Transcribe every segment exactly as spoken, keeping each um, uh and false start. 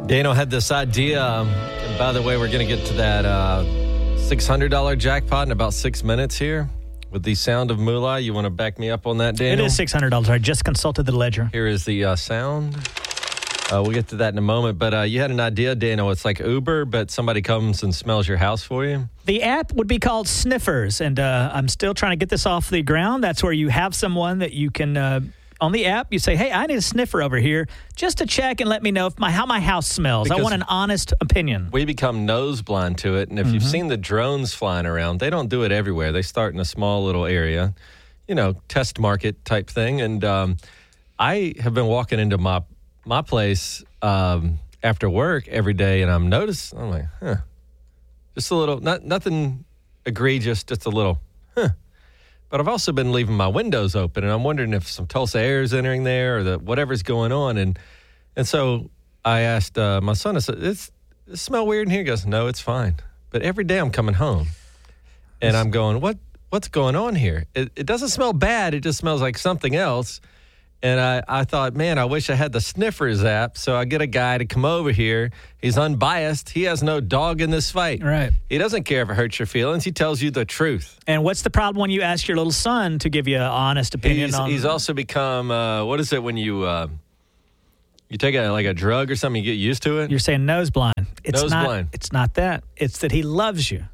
Dano had this idea. Um, and by the way, we're going to get to that uh, six hundred dollars jackpot in about six minutes here with the sound of moolah. You want to back me up on that, Daniel? It is six hundred dollars. I just consulted the ledger. Here is the uh, sound. Uh, we'll get to that in a moment. But uh, you had an idea, Dano. It's like Uber, but somebody comes and smells your house for you. The app would be called Sniffers, and uh, I'm still trying to get this off the ground. That's where you have someone that you can... Uh, on the app, you say, hey, I need a sniffer over here just to check and let me know if my how my house smells. Because I want an honest opinion. We become nose blind to it. And if mm-hmm. you've seen the drones flying around, they don't do it everywhere. They start in a small little area, you know, test market type thing. And um, I have been walking into my my place um, after work every day, and I'm noticing, I'm like, huh, just a little, not nothing egregious, just a little, huh. But I've also been leaving my windows open, and I'm wondering if some Tulsa air is entering there or the, whatever's going on. And and so I asked uh, my son, I said, "Does it smell weird in here?" He goes, "No, it's fine." But every day I'm coming home, and I'm going, "What? What's going on here?" It, it doesn't smell bad. It just smells like something else. And I, I thought, man, I wish I had the Sniffers app so I get a guy to come over here. He's unbiased. He has no dog in this fight. Right. He doesn't care if it hurts your feelings. He tells you the truth. And what's the problem when you ask your little son to give you an honest opinion he's, on... He's also become, uh, what is it when you uh, you take a, like a drug or something, you get used to it? You're saying nose blind. It's nose not, blind. It's not that. It's that he loves you.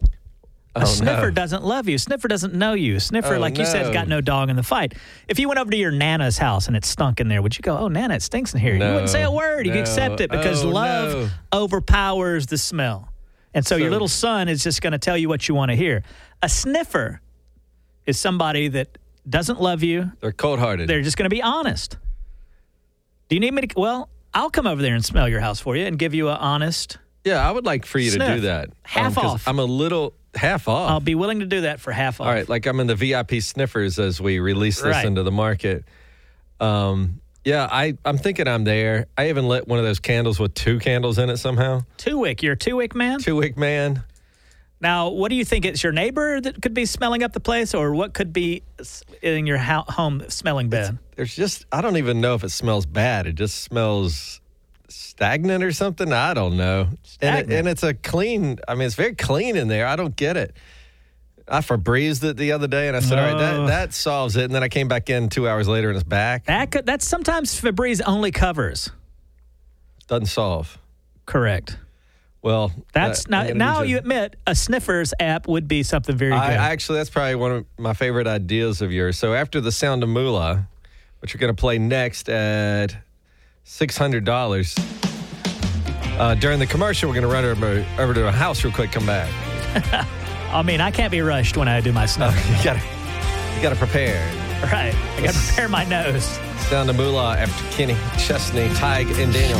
A oh, sniffer no. doesn't love you. Sniffer doesn't know you. Sniffer, oh, like you no. said, has got no dog in the fight. If you went over to your Nana's house and it stunk in there, would you go, oh, Nana, it stinks in here? No, you wouldn't say a word. You no. accept it because oh, love no. overpowers the smell. And so, so your little son is just going to tell you what you want to hear. A sniffer is somebody that doesn't love you. They're cold-hearted. They're just going to be honest. Do you need me to? Well, I'll come over there and smell your house for you and give you an honest Yeah, I would like for you sniff. to do that. Half um, off. I'm a little... Half off. I'll be willing to do that for half off. All right, like I'm in the V I P sniffers as we release this right. into the market. Um, yeah, I, I'm thinking I'm there. I even lit one of those candles with two candles in it somehow. Two-wick. You're a two-wick man? Two-wick man. Now, what do you think? It's your neighbor that could be smelling up the place, or what could be in your ho- home smelling bad? It's, there's just, I don't even know if it smells bad. It just smells stagnant or something. I don't know. And, it, and it's a clean, I mean, it's very clean in there. I don't get it. I Febrezed it the other day, and I said, oh. all right, that, that solves it. And then I came back in two hours later, and it's back. That could, that's sometimes Febreze only covers. Doesn't solve. Correct. Well, that's uh, now, now you admit a Sniffers app would be something very good. I, actually, that's probably one of my favorite ideas of yours. So after the sound of moolah, which you're going to play next at six hundred dollars, uh, during the commercial, we're going to run over, over to a house real quick, come back. I mean, I can't be rushed when I do my snuff. Uh, you got you to prepare. Right. I got to prepare my nose. Sound of moolah after Kenny, Chesney, Tig, and Daniel.